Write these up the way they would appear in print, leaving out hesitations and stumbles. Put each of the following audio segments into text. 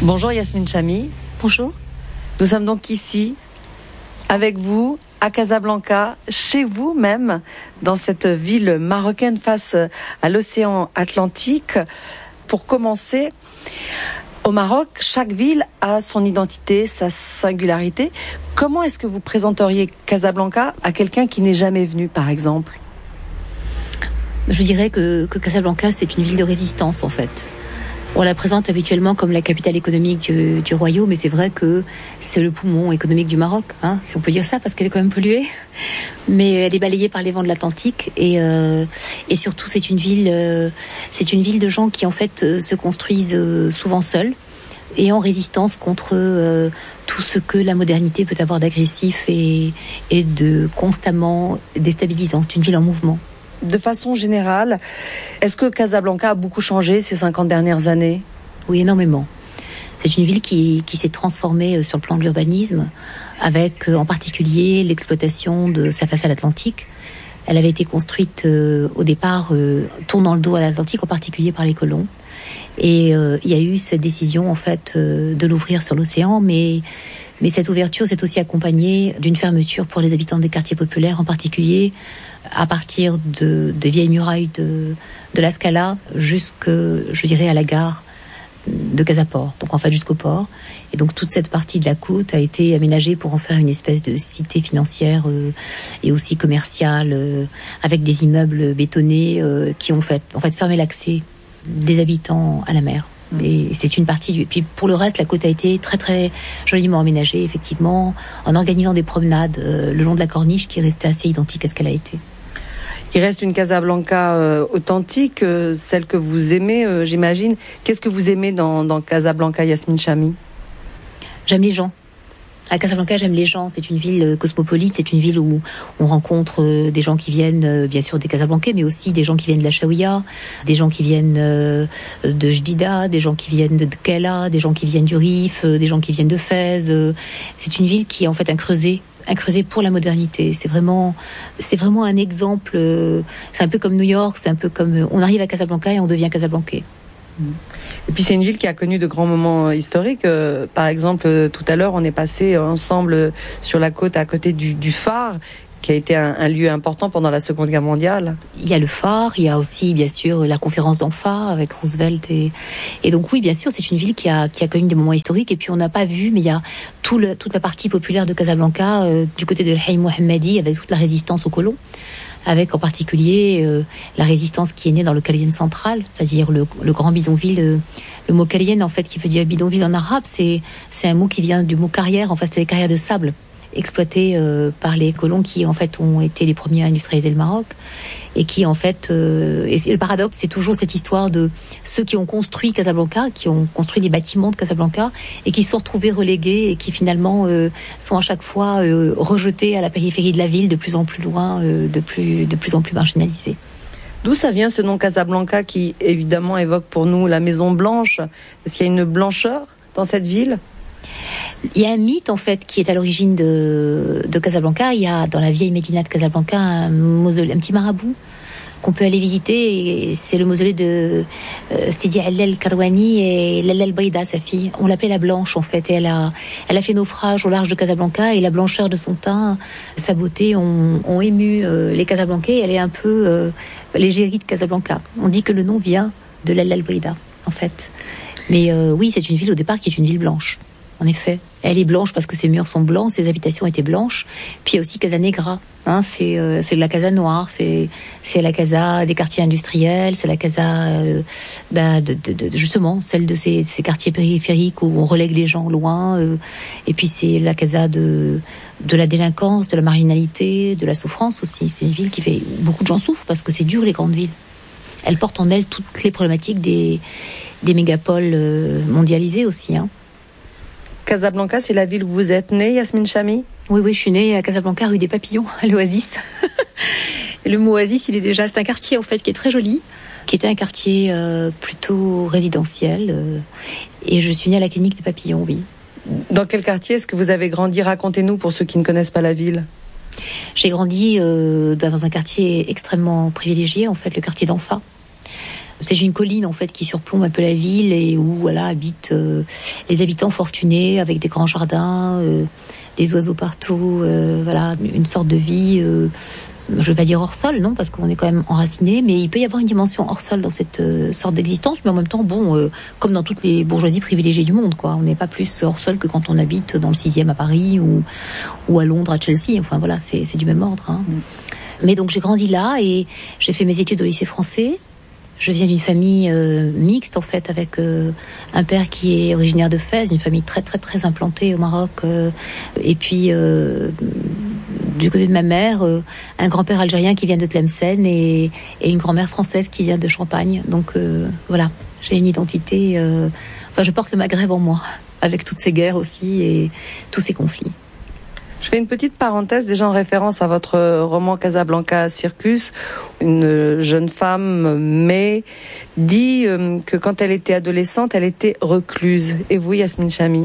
Bonjour Yasmine Chamy. Bonjour. Nous sommes donc ici, avec vous, à Casablanca, chez vous même, dans cette ville marocaine face à l'océan Atlantique. Pour commencer, au Maroc, chaque ville a son identité, sa singularité. Comment est-ce que vous présenteriez Casablanca à quelqu'un qui n'est jamais venu, par exemple ? Je dirais que Casablanca, c'est une ville de résistance, en fait. On la présente habituellement comme la capitale économique du royaume, mais c'est vrai que c'est le poumon économique du Maroc, si on peut dire ça, parce qu'elle est quand même polluée. Mais elle est balayée par les vents de l'Atlantique et surtout c'est une ville de gens qui en fait se construisent souvent seuls et en résistance contre tout ce que la modernité peut avoir d'agressif et de constamment déstabilisant. C'est une ville en mouvement. De façon générale, est-ce que Casablanca a beaucoup changé ces 50 dernières années ? Oui, énormément. C'est une ville qui s'est transformée sur le plan de l'urbanisme, avec en particulier l'exploitation de sa façade atlantique. Elle avait été construite au départ tournant le dos à l'Atlantique, en particulier par les colons. Et il y a eu cette décision en fait de l'ouvrir sur l'océan, mais cette ouverture s'est aussi accompagnée d'une fermeture pour les habitants des quartiers populaires, en particulier à partir des vieilles murailles de la Scala jusque, je dirais, à la gare de Casaport, donc en fait jusqu'au port. Et donc toute cette partie de la côte a été aménagée pour en faire une espèce de cité financière et aussi commerciale, avec des immeubles bétonnés qui ont fait fermé l'accès des habitants à la mer. Et c'est une partie du... Puis pour le reste, la côte a été très très joliment aménagée, effectivement, en organisant des promenades le long de la corniche qui est restée assez identique à ce qu'elle a été. Il reste une Casablanca authentique, celle que vous aimez, j'imagine. Qu'est-ce que vous aimez dans Casablanca, Yasmine Chamy ? J'aime les gens. À Casablanca, j'aime les gens. C'est une ville cosmopolite, c'est une ville où on rencontre des gens qui viennent, bien sûr, des Casablancais, mais aussi des gens qui viennent de la Chaouia, des gens qui viennent de Jdida, des gens qui viennent de Kela, des gens qui viennent du Rif, des gens qui viennent de Fès. C'est une ville qui est en fait un creuset pour la modernité. C'est vraiment un exemple. C'est un peu comme New York, c'est un peu comme on arrive à Casablanca et on devient Casablancais. Et puis c'est une ville qui a connu de grands moments historiques. Par exemple, tout à l'heure, on est passé ensemble sur la côte à côté du phare, qui a été un lieu important pendant la Seconde Guerre mondiale. Il y a le phare, il y a aussi bien sûr la conférence d'Anfa avec Roosevelt et donc oui, bien sûr, c'est une ville qui a connu des moments historiques. Et puis on n'a pas vu, mais il y a toute la partie populaire de Casablanca du côté de l'Haïm Mohammadi, avec toute la résistance aux colons, avec en particulier la résistance qui est née dans le Kalien central, c'est-à-dire le grand bidonville. Le mot Kalien, en fait, qui veut dire bidonville en arabe, c'est un mot qui vient du mot carrière. En fait, c'était les carrières de sable exploitées par les colons qui, en fait, ont été les premiers à industrialiser le Maroc. Et qui, en fait... et le paradoxe, c'est toujours cette histoire de ceux qui ont construit Casablanca, qui ont construit les bâtiments de Casablanca, et qui se sont retrouvés relégués, et qui, finalement, sont à chaque fois rejetés à la périphérie de la ville, de plus en plus loin, de plus en plus marginalisés. D'où ça vient ce nom Casablanca qui, évidemment, évoque pour nous la Maison Blanche ? Est-ce qu'il y a une blancheur dans cette ville ? Il y a un mythe, en fait, qui est à l'origine de Casablanca. Il y a, dans la vieille Médina de Casablanca, un petit marabout qu'on peut aller visiter. Et c'est le mausolée de Sidi Allel Karouani et Lalla Bayda, sa fille. On l'appelait la Blanche, en fait. Et elle a fait naufrage au large de Casablanca. Et la blancheur de son teint, sa beauté, ont ému les Casablancais. Elle est un peu l'égérie de Casablanca. On dit que le nom vient de Lalla Bayda, en fait. Mais oui, c'est une ville, au départ, qui est une ville blanche. En effet, elle est blanche parce que ses murs sont blancs, ses habitations étaient blanches. Puis il y a aussi Casa Negra, c'est de la Casa Noire, c'est la Casa des quartiers industriels, c'est la Casa justement celle de ces quartiers périphériques où on relègue les gens loin. Et puis c'est la Casa de la délinquance, de la marginalité, de la souffrance aussi. C'est une ville qui fait beaucoup de gens souffrent parce que c'est dur, les grandes villes. Elles portent en elles toutes les problématiques des mégapoles mondialisées aussi. Casablanca, c'est la ville où vous êtes née, Yasmine Chamy ? Oui, je suis née à Casablanca, rue des Papillons, à l'Oasis. Le mot Oasis, c'est un quartier en fait qui est très joli, qui était un quartier plutôt résidentiel. Et je suis née à la clinique des Papillons, oui. Dans quel quartier est-ce que vous avez grandi ? Racontez-nous pour ceux qui ne connaissent pas la ville. J'ai grandi dans un quartier extrêmement privilégié, en fait, le quartier d'Anfa. C'est une colline en fait qui surplombe un peu la ville et où voilà habitent les habitants fortunés avec des grands jardins, des oiseaux partout, voilà une sorte de vie. Je ne veux pas dire hors sol, non, parce qu'on est quand même enraciné, mais il peut y avoir une dimension hors sol dans cette sorte d'existence, mais en même temps, comme dans toutes les bourgeoisies privilégiées du monde, quoi. On n'est pas plus hors sol que quand on habite dans le 6e à Paris ou à Londres, à Chelsea. Enfin voilà, c'est du même ordre. Hein. Mais donc j'ai grandi là et j'ai fait mes études au lycée français. Je viens d'une famille mixte en fait, avec un père qui est originaire de Fès, une famille très très très implantée au Maroc, et puis du côté de ma mère, un grand-père algérien qui vient de Tlemcen et une grand-mère française qui vient de Champagne. Donc voilà, j'ai une identité. Je porte le Maghreb en moi, avec toutes ces guerres aussi et tous ces conflits. Je fais une petite parenthèse déjà en référence à votre roman Casablanca Circus. Une jeune femme, mais dit que quand elle était adolescente, elle était recluse. Et vous, Yasmine Chamy?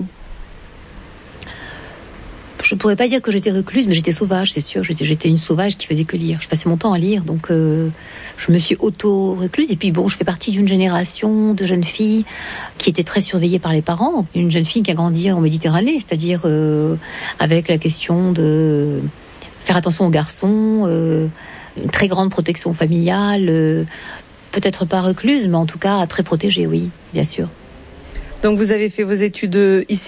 Je pourrais pas dire que j'étais recluse, mais j'étais sauvage, c'est sûr. J'étais une sauvage qui faisait que lire. Je passais mon temps à lire, donc je me suis auto-recluse. Et puis je fais partie d'une génération de jeunes filles qui étaient très surveillées par les parents. Une jeune fille qui a grandi en Méditerranée, c'est-à-dire avec la question de faire attention aux garçons, une très grande protection familiale, peut-être pas recluse, mais en tout cas très protégée, oui, bien sûr. Donc vous avez fait vos études ici ?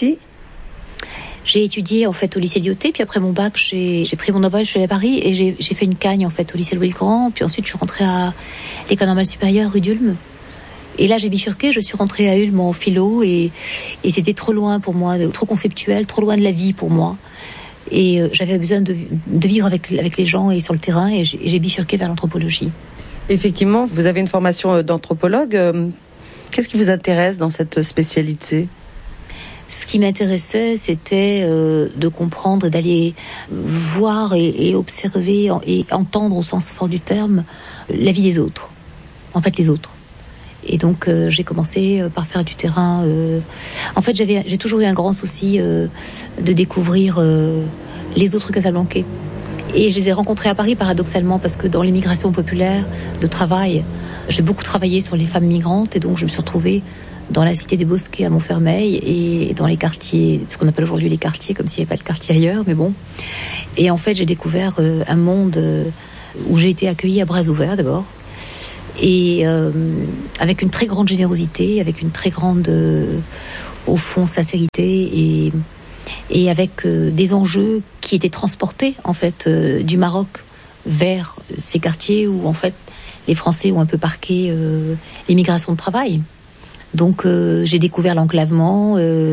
J'ai étudié en fait au lycée Lyautey, puis après mon bac, j'ai pris mon envol, je suis allée à Paris et j'ai fait une cagne en fait au lycée Louis-le-Grand, puis ensuite je suis rentrée à l'école normale supérieure rue d'Ulm. Et là j'ai bifurqué, je suis rentrée à Ulm en philo et c'était trop loin pour moi, trop conceptuel, trop loin de la vie pour moi. Et j'avais besoin de vivre avec les gens et sur le terrain et j'ai bifurqué vers l'anthropologie. Effectivement, vous avez une formation d'anthropologue. Qu'est-ce qui vous intéresse dans cette spécialité ? Ce qui m'intéressait, c'était de comprendre, d'aller voir et observer et entendre au sens fort du terme la vie des autres. En fait, les autres. Et donc, j'ai commencé par faire du terrain. En fait, j'ai toujours eu un grand souci de découvrir les autres Casablancais. Et je les ai rencontrés à Paris, paradoxalement, parce que dans l'immigration populaire de travail, j'ai beaucoup travaillé sur les femmes migrantes, et donc je me suis retrouvée dans la cité des Bosquets à Montfermeil et dans les quartiers, ce qu'on appelle aujourd'hui les quartiers, comme s'il n'y avait pas de quartier ailleurs, mais bon. Et en fait, j'ai découvert un monde où j'ai été accueillie à bras ouverts d'abord, et avec une très grande générosité, avec une très grande, au fond, sincérité, et avec des enjeux qui étaient transportés en fait du Maroc vers ces quartiers où en fait les Français ont un peu parqué l'immigration de travail. Donc j'ai découvert l'enclavement,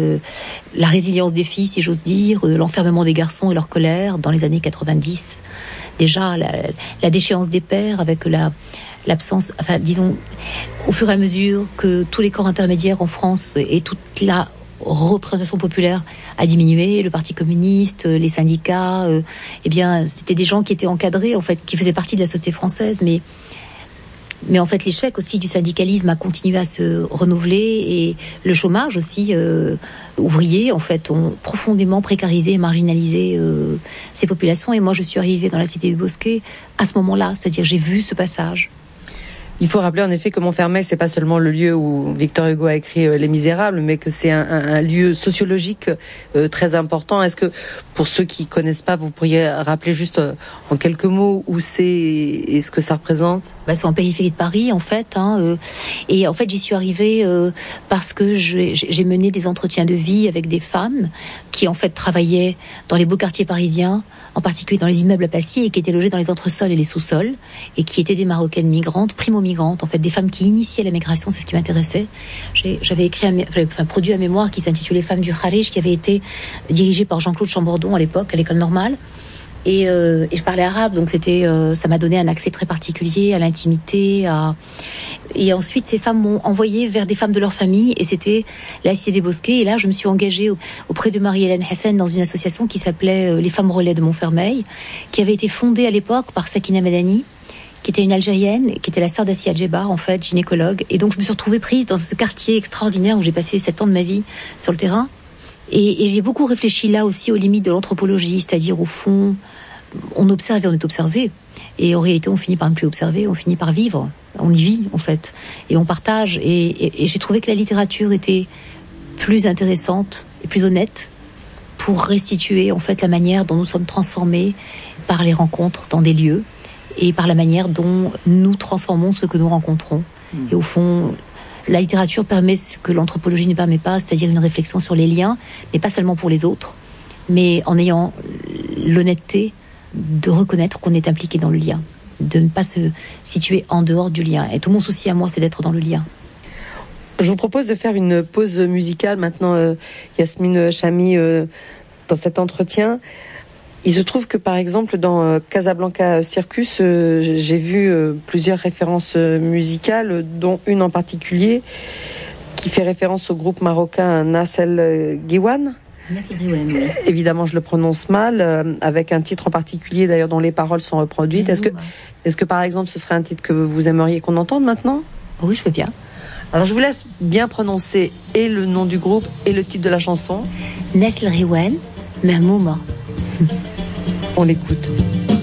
la résilience des filles, si j'ose dire, l'enfermement des garçons et leur colère dans les années 90. Déjà la déchéance des pères avec l'absence, enfin disons, au fur et à mesure que tous les corps intermédiaires en France et toute la représentation populaire a diminué, le Parti communiste, les syndicats, eh bien c'était des gens qui étaient encadrés en fait, qui faisaient partie de la société française, mais en fait, l'échec aussi du syndicalisme a continué à se renouveler et le chômage aussi ouvrier, en fait, ont profondément précarisé et marginalisé ces populations. Et moi, je suis arrivée dans la cité du Bosquet à ce moment-là, c'est-à-dire j'ai vu ce passage. Il faut rappeler en effet que Montfermeil, c'est pas seulement le lieu où Victor Hugo a écrit Les Misérables, mais que c'est un lieu sociologique très important. Est-ce que, pour ceux qui connaissent pas, vous pourriez rappeler juste en quelques mots où c'est et ce que ça représente ? C'est en périphérie de Paris, en fait. Et en fait, j'y suis arrivée parce que j'ai mené des entretiens de vie avec des femmes qui, en fait, travaillaient dans les beaux quartiers parisiens, en particulier dans les immeubles à Passy, et qui étaient logées dans les entresols et les sous-sols, et qui étaient des Marocaines migrantes, primo-migrantes, en fait, des femmes qui initiaient la migration, c'est ce qui m'intéressait. J'avais produit un mémoire qui s'intitulait Femmes du Kharij, qui avait été dirigé par Jean-Claude Chambordon à l'époque, à l'école normale. Et je parlais arabe, donc ça m'a donné un accès très particulier à l'intimité. Et ensuite, ces femmes m'ont envoyé vers des femmes de leur famille, et c'était la Cité des Bosquets. Et là, je me suis engagée auprès de Marie-Hélène Hessen dans une association qui s'appelait les Femmes Relais de Montfermeil, qui avait été fondée à l'époque par Sakina Madani, qui était une Algérienne, qui était la sœur d'Assia Djeba, en fait, gynécologue. Et donc, je me suis retrouvée prise dans ce quartier extraordinaire où j'ai passé 7 ans de ma vie sur le terrain. Et j'ai beaucoup réfléchi là aussi aux limites de l'anthropologie, c'est-à-dire au fond, on observe et on est observé. Et en réalité, on finit par ne plus observer, on finit par vivre. On y vit, en fait. Et on partage. Et j'ai trouvé que la littérature était plus intéressante et plus honnête pour restituer, en fait, la manière dont nous sommes transformés par les rencontres dans des lieux et par la manière dont nous transformons ce que nous rencontrons. Et au fond, la littérature permet ce que l'anthropologie ne permet pas, c'est-à-dire une réflexion sur les liens, mais pas seulement pour les autres, mais en ayant l'honnêteté de reconnaître qu'on est impliqué dans le lien, de ne pas se situer en dehors du lien. Et tout mon souci à moi, c'est d'être dans le lien. Je vous propose de faire une pause musicale maintenant, Yasmine Chamy, dans cet entretien. Il se trouve que, par exemple, dans Casablanca Circus, j'ai vu plusieurs références musicales, dont une en particulier qui fait référence au groupe marocain Nas El Ghiwane. Évidemment, je le prononce mal, avec un titre en particulier, d'ailleurs, dont les paroles sont reproduites. Est-ce que, par exemple, ce serait un titre que vous aimeriez qu'on entende maintenant ? Oui, je veux bien. Alors, je vous laisse bien prononcer et le nom du groupe et le titre de la chanson. Nas El Ghiwane, Mahmouma. On l'écoute.